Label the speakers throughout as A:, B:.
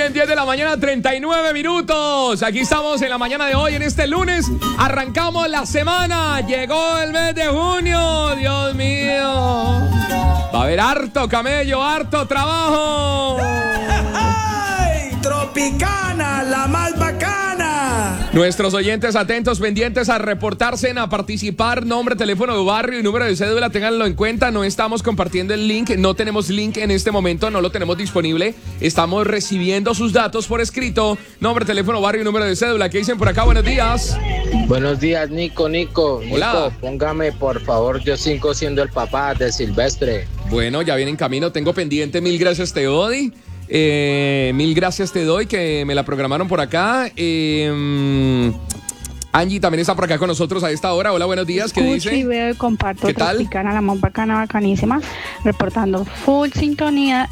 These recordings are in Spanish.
A: bien, 10 de la mañana, 39 minutos. Aquí estamos en la mañana de hoy, en este lunes. Arrancamos la semana. Llegó el mes de junio. Dios mío. Va a haber harto camello, harto trabajo.
B: ¡Ay! Tropicana, la más bacana.
A: Nuestros oyentes atentos, pendientes a reportarse, a participar, nombre, teléfono de barrio y número de cédula, ténganlo en cuenta. No estamos compartiendo el link, no tenemos link en este momento, no lo tenemos disponible. Estamos recibiendo sus datos por escrito, nombre, teléfono, barrio y número de cédula. ¿Qué dicen por acá? Buenos días.
C: Buenos días, Nico.
A: Hola.
C: Nico, póngame por favor, yo sigo siendo el papá de Silvestre.
A: Bueno, ya viene en camino, tengo pendiente, mil gracias te doy. Mil gracias te doy, que me la programaron por acá. Angie también está por acá con nosotros a esta hora. Hola, buenos días. ¿Qué dice?
D: Y veo y comparto.
A: ¿Qué tal?
D: Tropicana, la más bacana, bacanísima, reportando full sintonía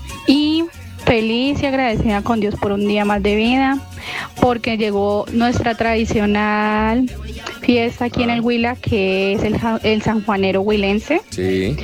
D: y feliz y agradecida con Dios por un día más de vida, porque llegó nuestra tradicional fiesta aquí en el Huila, que es el sanjuanero huilense.
A: Sí.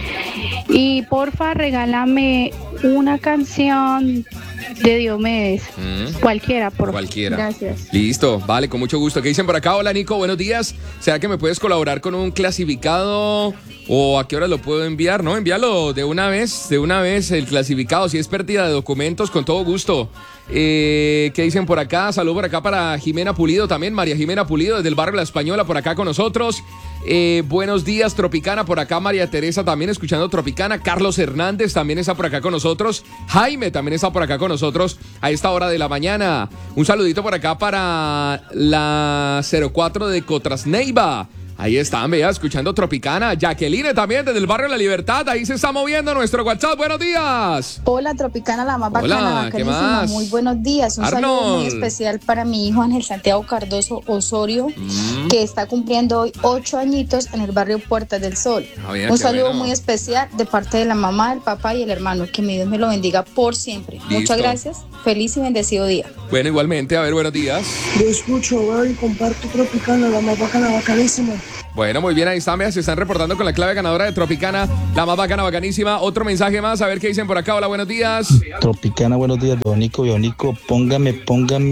D: Y porfa, regálame una canción de Diomedes, cualquiera, por
A: Cualquiera.
D: Gracias.
A: Listo, vale, con mucho gusto. ¿Qué dicen por acá? Hola, Nico, buenos días. ¿Será que me puedes colaborar con un clasificado o a qué hora lo puedo enviar? No, envíalo de una vez el clasificado. Si es pérdida de documentos, con todo gusto. ¿Qué dicen por acá? Saludo por acá para Jimena Pulido también, María Jimena Pulido desde el barrio La Española por acá con nosotros. Buenos días, Tropicana, por acá María Teresa también escuchando Tropicana. Carlos Hernández también está por acá con nosotros. Jaime también está por acá con nosotros a esta hora de la mañana. Un saludito por acá para la 04 de Cotrasneiva. Ahí están, vea, escuchando Tropicana. Jacqueline también desde el barrio La Libertad. Ahí se está moviendo nuestro WhatsApp. Buenos días.
E: Hola, Tropicana, la más bacana,
A: Hola, ¿qué
E: bacanísima.
A: más?
E: Muy buenos días. Un saludo muy
A: Arnold.
E: especial para mi hijo Ángel Santiago Cardoso Osorio, que está cumpliendo hoy 8 añitos en el barrio Puertas del Sol.
A: Ah, bien,
E: Un
A: qué
E: saludo
A: bueno.
E: muy especial de parte de la mamá, el papá y el hermano. Que mi Dios me lo bendiga por siempre.
A: Listo.
E: Muchas gracias. Feliz y bendecido día.
A: Bueno, igualmente, a ver, buenos días.
B: Yo escucho, veo y comparto Tropicana, la más bacana, bacanísima.
A: Bueno, muy bien, ahí están, vea, se están reportando con la clave ganadora de Tropicana, la más bacana, bacanísima. Otro mensaje más, a ver qué dicen por acá. Hola, buenos días.
F: Tropicana, buenos días, Bionico, póngame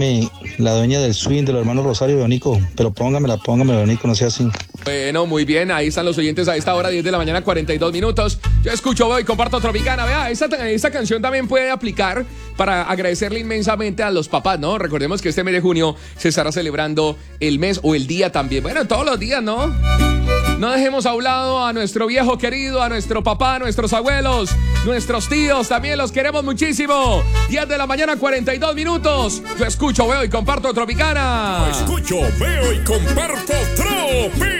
F: la dueña del swing de los hermanos Rosario, Bionico, pero póngamela, Bionico, no sea así.
A: Bueno, muy bien, ahí están los oyentes a esta hora, 10 de la mañana, 42 minutos. Yo escucho, veo y comparto Tropicana. Vea, esta canción también puede aplicar para agradecerle inmensamente a los papás, ¿no? Recordemos que este mes de junio se estará celebrando el mes o el día también. Bueno, todos los días, ¿no? No dejemos a un lado a nuestro viejo querido, a nuestro papá, a nuestros abuelos, nuestros tíos, también los queremos muchísimo. 10 de la mañana, 42 minutos. Yo escucho, veo y comparto Tropicana.
G: Escucho, veo y comparto Tropicana.